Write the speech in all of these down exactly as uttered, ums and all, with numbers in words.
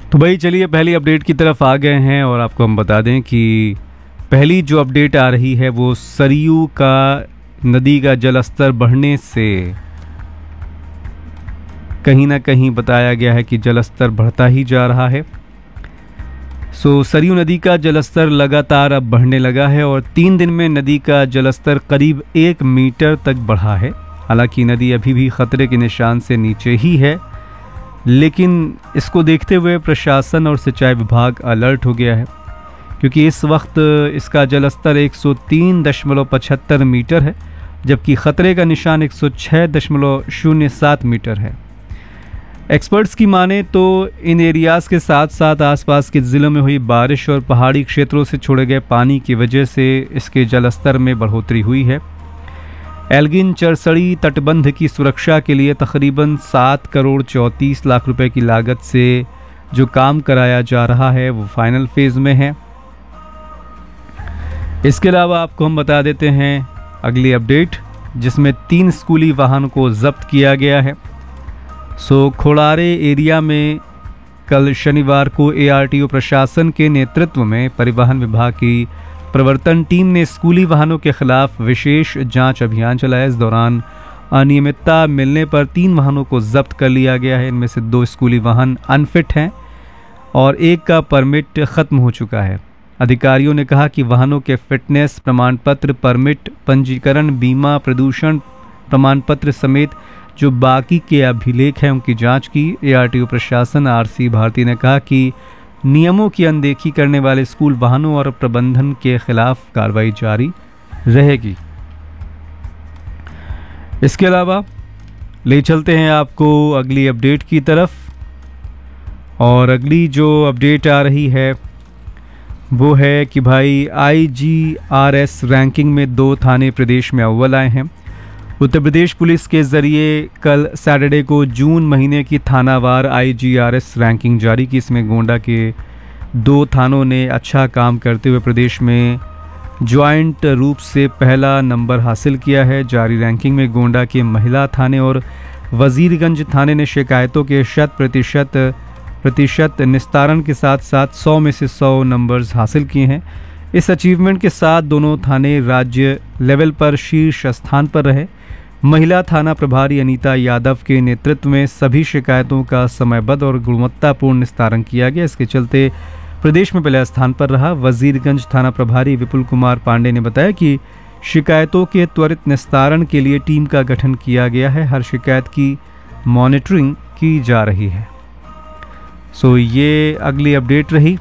तो भाई चलिए पहली अपडेट की तरफ आ गए हैं और आपको हम बता दें कि पहली जो अपडेट आ रही है वो सरयू का नदी का जलस्तर बढ़ने से कहीं ना कहीं बताया गया है कि जलस्तर बढ़ता ही जा रहा है। सो सरयू नदी का जलस्तर लगातार अब बढ़ने लगा है और तीन दिन में नदी का जलस्तर करीब एक मीटर तक बढ़ा है। हालांकि नदी अभी भी खतरे के निशान से नीचे ही है, लेकिन इसको देखते हुए प्रशासन और सिंचाई विभाग अलर्ट हो गया है, क्योंकि इस वक्त इसका जलस्तर एक सौ तीन दशमलव पचहत्तर मीटर है, जबकि खतरे का निशान एक सौ छह दशमलव शून्य सात मीटर है। एक्सपर्ट्स की माने तो इन एरियाज़ के साथ साथ आसपास के ज़िलों में हुई बारिश और पहाड़ी क्षेत्रों से छोड़े गए पानी की वजह से इसके जलस्तर में बढ़ोतरी हुई है। एल्गिन चरसड़ी तटबंध की सुरक्षा के लिए तकरीबन सात करोड़ चौंतीस लाख रुपए की लागत से जो काम कराया जा रहा है वो फाइनल फेज़ में है। इसके अलावा आपको हम बता देते हैं अगली अपडेट, जिसमें तीन स्कूली वाहनों को जब्त किया गया है। सो खोड़ारे एरिया में कल शनिवार को एआरटीओ प्रशासन के नेतृत्व में परिवहन विभाग की प्रवर्तन टीम ने स्कूली वाहनों के खिलाफ विशेष जांच अभियान चलाया। इस दौरान अनियमितता मिलने पर तीन वाहनों को जब्त कर लिया गया है। इनमें से दो स्कूली वाहन अनफिट हैं और एक का परमिट ख़त्म हो चुका है। अधिकारियों ने कहा कि वाहनों के फिटनेस प्रमाण पत्र, परमिट, पंजीकरण, बीमा, प्रदूषण प्रमाण पत्र समेत जो बाकी के अभिलेख हैं उनकी जांच की। एआरटीओ प्रशासन आरसी भारती ने कहा कि नियमों की अनदेखी करने वाले स्कूल वाहनों और प्रबंधन के खिलाफ कार्रवाई जारी रहेगी। इसके अलावा ले चलते हैं आपको अगली अपडेट की तरफ, और अगली जो अपडेट आ रही है वो है कि भाई आईजीआरएस रैंकिंग में दो थाने प्रदेश में अव्वल आए हैं। उत्तर प्रदेश पुलिस के ज़रिए कल सैटरडे को जून महीने की थानावार आईजीआरएस रैंकिंग जारी की। इसमें गोंडा के दो थानों ने अच्छा काम करते हुए प्रदेश में ज्वाइंट रूप से पहला नंबर हासिल किया है। जारी रैंकिंग में गोंडा के महिला थाने और वजीरगंज थाने ने शिकायतों के शत प्रतिशत प्रतिशत निस्तारण के साथ साथ सौ में से सौ नंबर्स हासिल किए हैं। इस अचीवमेंट के साथ दोनों थाने राज्य लेवल पर शीर्ष स्थान पर रहे। महिला थाना प्रभारी अनीता यादव के नेतृत्व में सभी शिकायतों का समयबद्ध और गुणवत्तापूर्ण निस्तारण किया गया। इसके चलते प्रदेश में पहले स्थान पर रहा। वजीरगंज थाना प्रभारी विपुल कुमार पांडे ने बताया कि शिकायतों के त्वरित निस्तारण के लिए टीम का गठन किया गया है। हर शिकायत की मॉनिटरिंग की जा रही है। सो ये अगली अपडेट रही।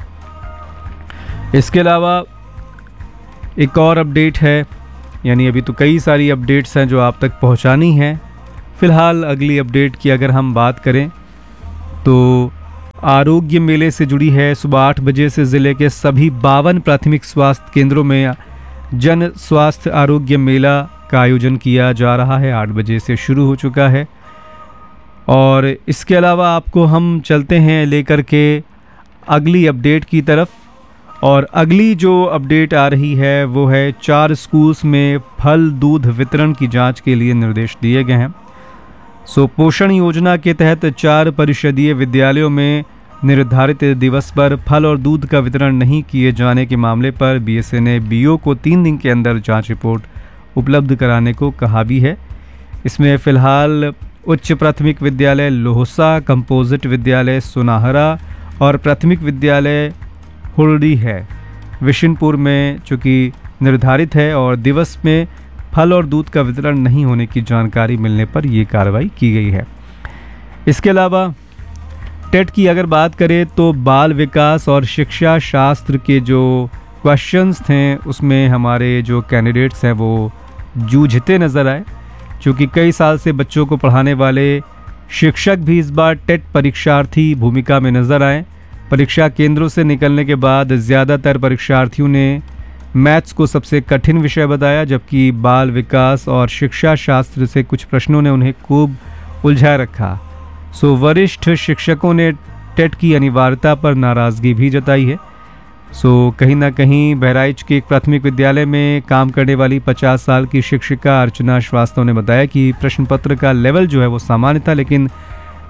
इसके अलावा एक और अपडेट है, यानी अभी तो कई सारी अपडेट्स हैं जो आप तक पहुंचानी हैं। फ़िलहाल अगली अपडेट की अगर हम बात करें तो आरोग्य मेले से जुड़ी है। सुबह आठ बजे से ज़िले के सभी बावन प्राथमिक स्वास्थ्य केंद्रों में जन स्वास्थ्य आरोग्य मेला का आयोजन किया जा रहा है। आठ बजे से शुरू हो चुका है। और इसके अलावा आपको हम चलते हैं लेकर के अगली अपडेट की तरफ, और अगली जो अपडेट आ रही है वो है चार स्कूल्स में फल दूध वितरण की जांच के लिए निर्देश दिए गए हैं। सो पोषण योजना के तहत चार परिषदीय विद्यालयों में निर्धारित दिवस पर फल और दूध का वितरण नहीं किए जाने के मामले पर बीएसए ने बीओ को तीन दिन के अंदर जांच रिपोर्ट उपलब्ध कराने को कहा भी है। इसमें फ़िलहाल उच्च प्राथमिक विद्यालय लोहसा, कंपोजिट विद्यालय सुनाहरा और प्राथमिक विद्यालय हुरडी है विशनपुर में चूँकि निर्धारित है, और दिवस में फल और दूध का वितरण नहीं होने की जानकारी मिलने पर ये कार्रवाई की गई है। इसके अलावा टेट की अगर बात करें तो बाल विकास और शिक्षा शास्त्र के जो क्वेश्चंस थे उसमें हमारे जो कैंडिडेट्स हैं वो जूझते नज़र आए, क्योंकि कई साल से बच्चों को पढ़ाने वाले शिक्षक भी इस बार टेट परीक्षार्थी भूमिका में नज़र आए। परीक्षा केंद्रों से निकलने के बाद ज़्यादातर परीक्षार्थियों ने मैथ्स को सबसे कठिन विषय बताया, जबकि बाल विकास और शिक्षा शास्त्र से कुछ प्रश्नों ने उन्हें खूब उलझा रखा। सो वरिष्ठ शिक्षकों ने टेट की अनिवार्यता पर नाराज़गी भी जताई है। सो कहीं ना कहीं बहराइच के एक प्राथमिक विद्यालय में काम करने वाली पचास साल की शिक्षिका अर्चना श्रीवास्तव ने बताया कि प्रश्न पत्र का लेवल जो है वो सामान्य था, लेकिन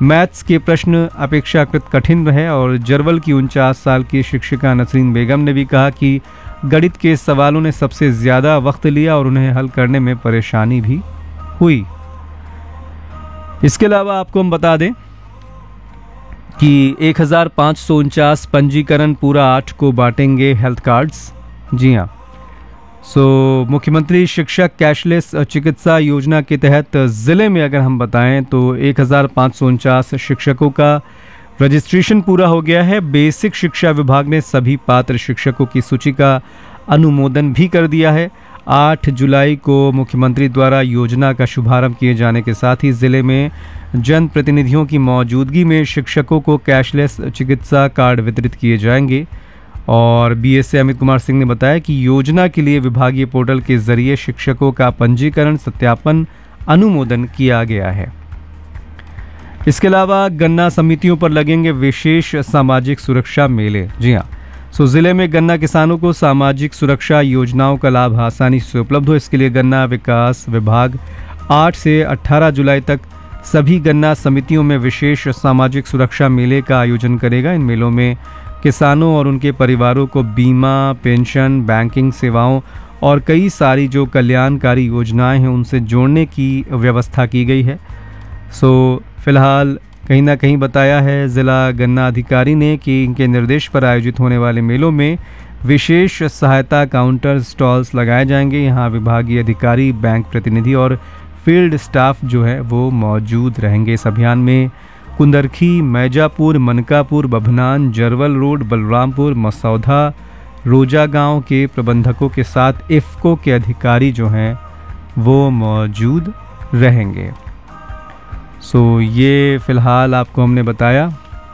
मैथ्स के प्रश्न अपेक्षाकृत कठिन रहे। और जरवल की उनचास साल की शिक्षिका नसरीन बेगम ने भी कहा कि गणित के सवालों ने सबसे ज़्यादा वक्त लिया और उन्हें हल करने में परेशानी भी हुई। इसके अलावा आपको हम बता दें कि एक हज़ार पाँच सौ उनचास पंजीकरण पूरा आठ को बांटेंगे हेल्थ कार्ड्स। जी हाँ, सो मुख्यमंत्री शिक्षक कैशलेस चिकित्सा योजना के तहत ज़िले में अगर हम बताएं तो एक हज़ार पाँच सौ उनचास शिक्षकों का रजिस्ट्रेशन पूरा हो गया है। बेसिक शिक्षा विभाग ने सभी पात्र शिक्षकों की सूची का अनुमोदन भी कर दिया है। आठ जुलाई को मुख्यमंत्री द्वारा योजना का शुभारंभ किए जाने के साथ ही ज़िले में जनप्रतिनिधियों की मौजूदगी में शिक्षकों को कैशलेस चिकित्सा कार्ड वितरित किए जाएंगे। और बीएसए अमित कुमार सिंह ने बताया कि योजना के लिए विभागीय पोर्टल के जरिए शिक्षकों का पंजीकरण, सत्यापन, अनुमोदन किया गया है। इसके अलावा गन्ना समितियों पर लगेंगे विशेष सामाजिक सुरक्षा मेले। जी हाँ, सो जिले में गन्ना किसानों को सामाजिक सुरक्षा योजनाओं का लाभ आसानी से उपलब्ध हो, इसके लिए गन्ना विकास विभाग आठ से अठारह जुलाई तक सभी गन्ना समितियों में विशेष सामाजिक सुरक्षा मेले का आयोजन करेगा। इन मेलों में किसानों और उनके परिवारों को बीमा, पेंशन, बैंकिंग सेवाओं और कई सारी जो कल्याणकारी योजनाएं हैं उनसे जोड़ने की व्यवस्था की गई है। सो फिलहाल कहीं ना कहीं बताया है जिला गन्ना अधिकारी ने कि इनके निर्देश पर आयोजित होने वाले मेलों में विशेष सहायता काउंटर स्टॉल्स लगाए जाएंगे। यहाँ विभागीय अधिकारी, बैंक प्रतिनिधि और फील्ड स्टाफ जो है वो मौजूद रहेंगे। इस अभियान में कुंदरखी, मैजापुर, मनकापुर, बभनान, जरवल रोड, बलरामपुर, मसौदा, रोजा गांव के प्रबंधकों के साथ इफ्को के अधिकारी जो हैं वो मौजूद रहेंगे। सो so, ये फ़िलहाल आपको हमने बताया।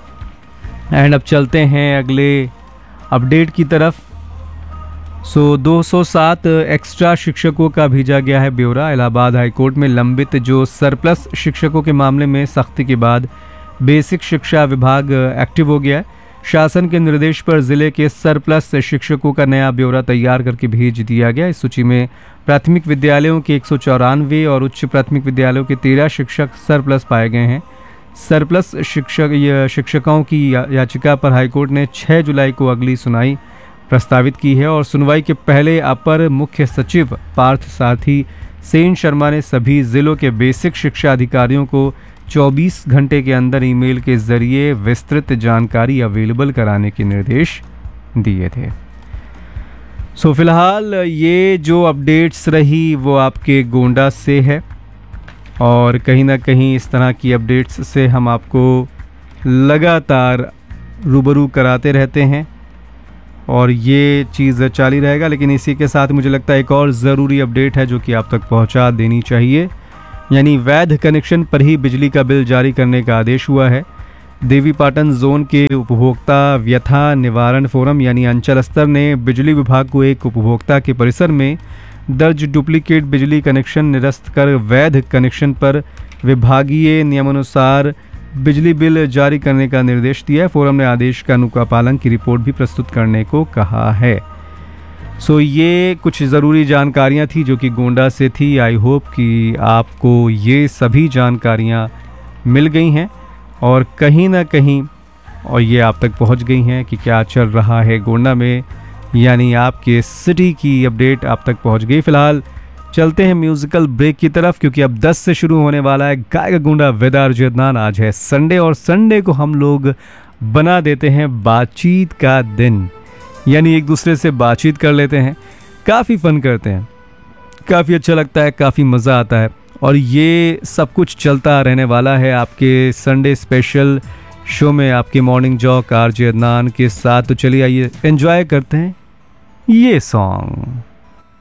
एंड अब चलते हैं अगले अपडेट की तरफ। सो so, दो सौ सात एक्स्ट्रा शिक्षकों का भेजा गया है ब्यौरा। इलाहाबाद हाईकोर्ट में लंबित जो सरप्लस शिक्षकों के मामले में सख्ती के बाद बेसिक शिक्षा विभाग एक्टिव हो गया है। शासन के निर्देश पर जिले के सरप्लस शिक्षकों का नया ब्यौरा तैयार करके भेज दिया गया। इस सूची में प्राथमिक विद्यालयों के एक सौ चौरानवे और उच्च प्राथमिक विद्यालयों के तेरह शिक्षक सरप्लस पाए गए हैं। सरप्लस शिक्षक शिक्षकों की याचिका पर हाईकोर्ट ने छह जुलाई को अगली सुनवाई प्रस्तावित की है। और सुनवाई के पहले अपर मुख्य सचिव पार्थ सारथी सेन शर्मा ने सभी जिलों के बेसिक शिक्षा अधिकारियों को चौबीस घंटे के अंदर ईमेल के जरिए विस्तृत जानकारी अवेलेबल कराने के निर्देश दिए थे। सो फिलहाल ये जो अपडेट्स रही वो आपके गोंडा से है और कहीं ना कहीं इस तरह की अपडेट्स से हम आपको लगातार रूबरू कराते रहते हैं और ये चीज़ जारी रहेगा। लेकिन इसी के साथ मुझे लगता है एक और ज़रूरी अपडेट है जो कि आप तक पहुंचा देनी चाहिए, यानी वैध कनेक्शन पर ही बिजली का बिल जारी करने का आदेश हुआ है। देवीपाटन जोन के उपभोक्ता व्यथा निवारण फोरम यानी अंचल स्तर ने बिजली विभाग को एक उपभोक्ता के परिसर में दर्ज डुप्लीकेट बिजली कनेक्शन निरस्त कर वैध कनेक्शन पर विभागीय नियमानुसार बिजली बिल जारी करने का निर्देश दिया है। फोरम ने आदेश का अनुपालन की रिपोर्ट भी प्रस्तुत करने को कहा है। सो ये कुछ ज़रूरी जानकारियां थी जो कि गोंडा से थी। आई होप कि आपको ये सभी जानकारियां मिल गई हैं और कहीं ना कहीं और ये आप तक पहुंच गई हैं कि क्या चल रहा है गोंडा में, यानी आपके सिटी की अपडेट आप तक पहुंच गई। फ़िलहाल चलते हैं म्यूज़िकल ब्रेक की तरफ क्योंकि अब दस से शुरू होने वाला है गायक गोंडा विद आरजे अदनान। आज है संडे और संडे को हम लोग बना देते हैं बातचीत का दिन, यानी एक दूसरे से बातचीत कर लेते हैं, काफ़ी फ़न करते हैं, काफ़ी अच्छा लगता है, काफ़ी मज़ा आता है और ये सब कुछ चलता रहने वाला है आपके संडे स्पेशल शो में आपके मॉर्निंग जॉक आरजे अदनान के साथ। तो चलिए आइए एंजॉय करते हैं ये सॉन्ग।